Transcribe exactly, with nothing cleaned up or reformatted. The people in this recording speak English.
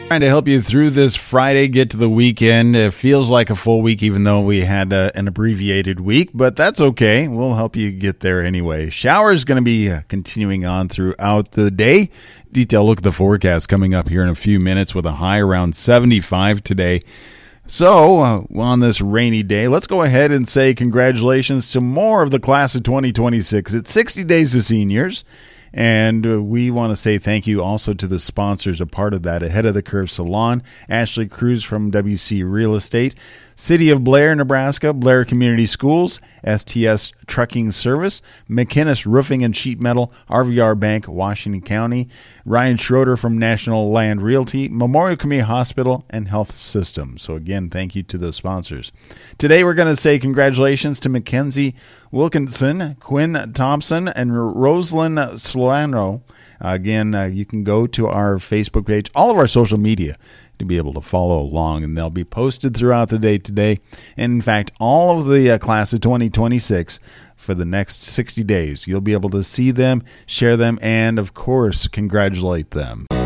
Trying to help you through this Friday, get to the weekend. It feels like a full week, even though we had uh, an abbreviated week, but that's okay. We'll help you get there anyway. Showers going to be uh, continuing on throughout the day. Detailed look at the forecast coming up here in a few minutes with a high around seventy-five today. So, uh, on this rainy day, let's go ahead and say congratulations to more of the class of twenty twenty-six. It's sixty days to seniors. And uh, we want to say thank you also to the sponsors, a part of that, Ahead of the Curve Salon, Ashley Cruz from W C Real Estate, City of Blair, Nebraska, Blair Community Schools, S T S Trucking Service, McInnes Roofing and Sheet Metal, R V R Bank, Washington County, Ryan Schroeder from National Land Realty, Memorial Community Hospital, and Health System. So again, thank you to those sponsors. Today we're going to say congratulations to Mackenzie Wilkinson, Quinn Thompson, and Rosalind Solano. Again, uh, you can go to our Facebook page, all of our social media, to be able to follow along, and they'll be posted throughout the day today. And in fact, all of the uh, class of twenty twenty-six for the next sixty days, you'll be able to see them, share them, and of course, congratulate them.